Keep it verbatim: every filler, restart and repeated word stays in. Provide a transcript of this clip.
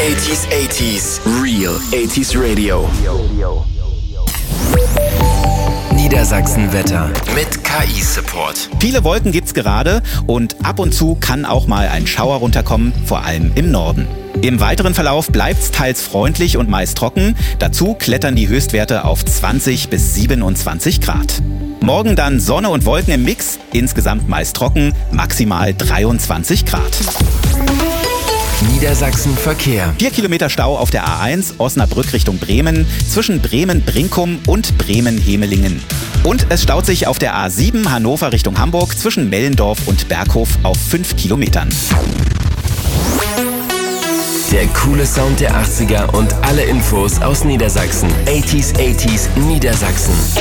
achtziger, achtziger, Real achtziger Radio. Niedersachsen-Wetter mit K I-Support. Viele Wolken gibt's gerade und ab und zu kann auch mal ein Schauer runterkommen, vor allem im Norden. Im weiteren Verlauf bleibt's teils freundlich und meist trocken. Dazu klettern die Höchstwerte auf zwanzig bis siebenundzwanzig Grad. Morgen dann Sonne und Wolken im Mix, insgesamt meist trocken, maximal dreiundzwanzig Grad. Niedersachsen Verkehr. Vier Kilometer Stau auf der A eins Osnabrück Richtung Bremen zwischen Bremen-Brinkum und Bremen-Hemelingen. Und es staut sich auf der A sieben Hannover Richtung Hamburg zwischen Mellendorf und Berghof auf fünf Kilometern. Der coole Sound der achtziger und alle Infos aus Niedersachsen. achtziger, achtziger Niedersachsen.